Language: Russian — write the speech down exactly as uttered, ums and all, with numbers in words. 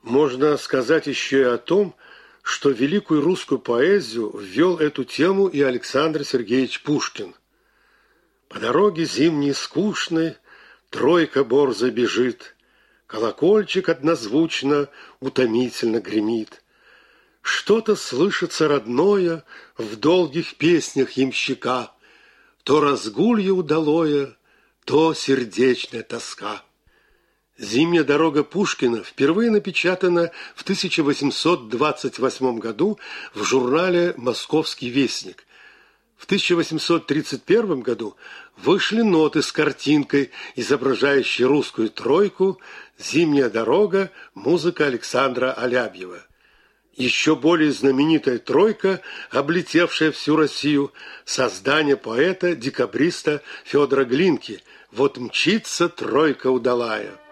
Можно сказать еще и о том, что в великую русскую поэзию ввел эту тему и Александр Сергеевич Пушкин. По дороге зимней скучной тройка борзо бежит, колокольчик однозвучно утомительно гремит. Что-то слышится родное в долгих песнях ямщика, то разгулье удалое, то сердечная тоска. «Зимняя дорога» Пушкина впервые напечатана в тысяча восемьсот двадцать восьмом году в журнале «Московский вестник». В тысяча восемьсот тридцать первом году вышли ноты с картинкой, изображающей русскую тройку «Зимняя дорога», музыка Александра Алябьева. Еще более знаменитая тройка, облетевшая всю Россию, создание поэта-декабриста Федора Глинки «Вот мчится тройка удалая».